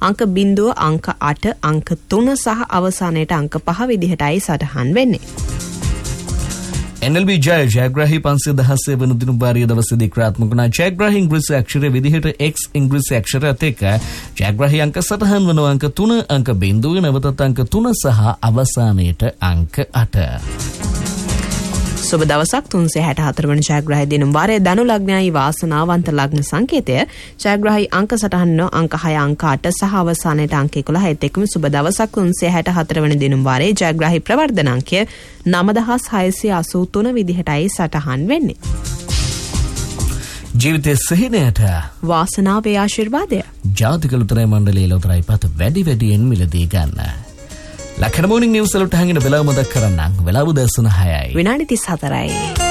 අංක 0, අංක 8, අංක 3 සහ අවසානයේට අංක 5 විදිහටයි සටහන් වෙන්නේ. NLB ජයග්‍රාහී 500,000 වෙනි දින වාරිය දවසේදී ක්‍රියාත්මක වුණ ජයග්‍රාහී ඉංග්‍රීසි අක්ෂරය විදිහට X ඉංග්‍රීසි අක්ෂරයත් එක්ක ජයග්‍රාහී අංක සටහන් වෙනවා අංක 3, අංක 0, නැවතත් අංක 3 සහ අවසානයේට අංක 8. සුබ දවසක් 364 වන ජයග්‍රාහී දින වාරයේ ධනු ලග්නයයි වාසනාවන්ත ලග්න සංකේතය ජයග්‍රාහී අංක සටහන අංක 6 අංක 8 සහ අවසානයේට අංක 11 ඒත් එක්කම සුබ දවසක් 364 වන දින වාරයේ ජයග්‍රාහී ප්‍රවර්ධනාංකය 9683 විදිහටයි සටහන් වෙන්නේ. ජීවිතයේ සිහිනයට වාසනාවේ ආශිර්වාදය ජාතික ලුතරයි මණ්ඩලයේ ලුතරයි පත වැඩි වැඩියෙන් මිලදී ගන්න. ලක්ෂණ මොර්නිං නිවුස් වලට හංගින වෙලාව මතක් කරන්නම්. වෙලාව 9:06යි. විනාඩි 34යි.